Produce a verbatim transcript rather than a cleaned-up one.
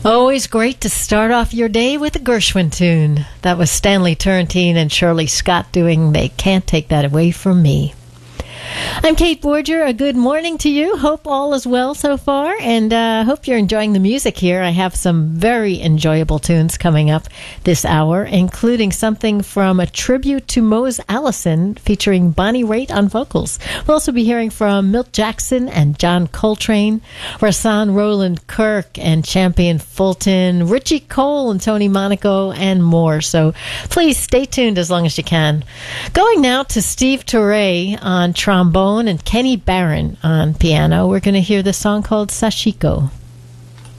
Always great to start off your day with a Gershwin tune. That was Stanley Turrentine and Shirley Scott doing They Can't Take That Away From Me. I'm Kate Borger. A good morning to you. Hope all is well so far, and uh, hope you're enjoying the music here. I have some very enjoyable tunes coming up this hour, including something from a tribute to Mose Allison featuring Bonnie Raitt on vocals. We'll also be hearing from Milt Jackson and John Coltrane, Rahsaan Roland Kirk and Champion Fulton, Richie Cole and Tony Monaco, and more. So please stay tuned as long as you can. Going now to Steve Turre on trombone and Kenny Barron on piano. We're going to hear the song called Sashiko.